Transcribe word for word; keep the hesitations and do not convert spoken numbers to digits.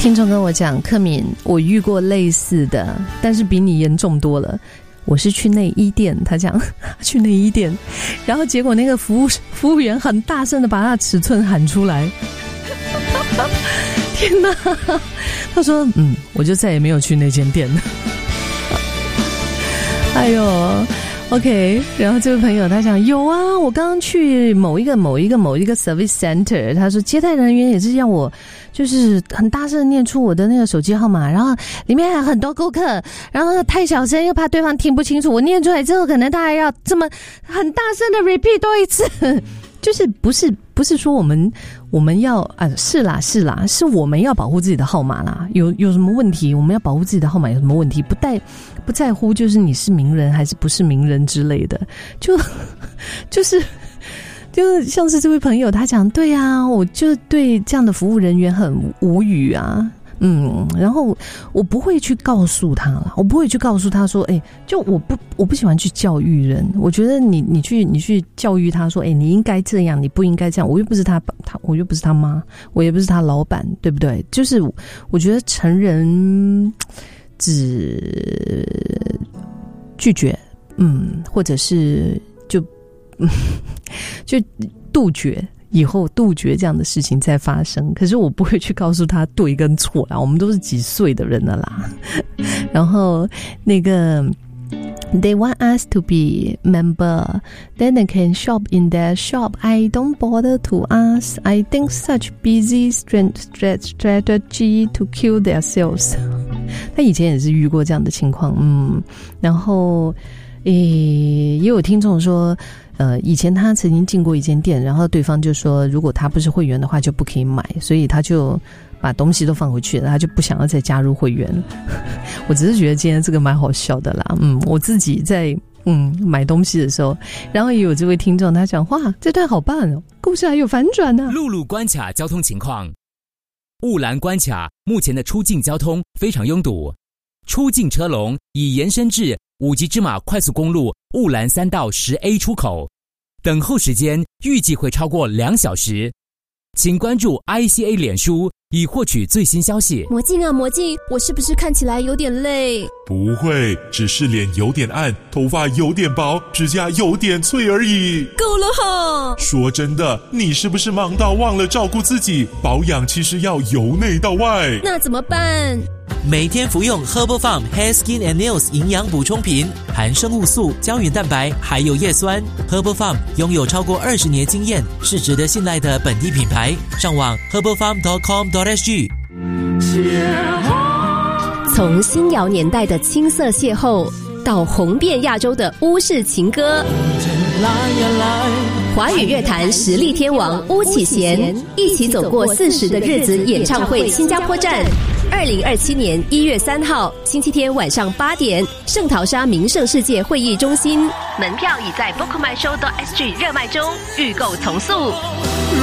听众跟我讲，克敏，我遇过类似的，但是比你严重多了。我是去内衣店，他讲去内衣店，然后结果那个服务服务员很大声的把他的尺寸喊出来。天哪！他说：“嗯，我就再也没有去那间店了。”哎呦 ，OK。然后这位朋友他讲有啊，我刚刚去某一个某一个某一个 service center， 他说接待人员也是让我就是很大声的念出我的那个手机号码，然后里面还有很多顾客，然后太小声又怕对方听不清楚，我念出来之后可能他还要这么很大声的 repeat 多一次。就是不是不是说我们我们要啊是啦是啦，是我们要保护自己的号码啦，有有什么问题？我们要保护自己的号码有什么问题？不带不在乎就是你是名人还是不是名人之类的，就就是就是像是这位朋友他讲，对啊，我就对这样的服务人员很无语啊。嗯，然后我不会去告诉他了，我不会去告诉他说，哎，就我不我不喜欢去教育人，我觉得你你去你去教育他说，哎，你应该这样，你不应该这样，我又不是他他，我又不是他妈，我也不是他老板，对不对？就是我觉得成人只拒绝，嗯，或者是就就杜绝。以后杜绝这样的事情再发生，可是我不会去告诉他对跟错啦，我们都是几岁的人了啦。然后那个 they want us to be member, then they can shop in their shop. I don't bother to ask. I think such busy strategy to kill their sales. 他以前也是遇过这样的情况，嗯，然后诶也有听众说。呃，以前他曾经进过一间店，然后对方就说，如果他不是会员的话，就不可以买，所以他就把东西都放回去了，他就不想要再加入会员了。我只是觉得今天这个蛮好笑的啦，嗯，我自己在嗯买东西的时候，然后也有这位听众他讲，哇，这段好棒哦，故事还有反转呢、啊。 陆路关卡交通情况，雾兰关卡目前的出境交通非常拥堵，出境车龙已延伸至五级芝马快速公路雾兰三道十 A 出口，等候时间预计会超过两小时，请关注 I C A 脸书以获取最新消息。 魔镜啊魔镜，我是不是看起来有点累？ 不会，只是脸有点暗，头发有点薄，指甲有点脆而已。 够了哈！ 说真的，你是不是忙到忘了照顾自己？保养其实要由内到外。 那怎么办？ 每天服用 Herbal Farm Hair Skin and Nails 营养补充品，含生物素、胶原蛋白还有叶酸。Herbal Farm 拥有超过二十年经验，是值得信赖的本地品牌。上网 herbal farm dot com dot s g。 从新谣年代的青涩邂逅，到红遍亚洲的巫式情歌，华语乐坛实力天王巫启贤一起走过四十的日子演唱会新加坡站，二零二七年一月三号星期天晚上八点，圣淘沙名胜世界会议中心，门票已在 book my show dot s g 热卖中，预购从速。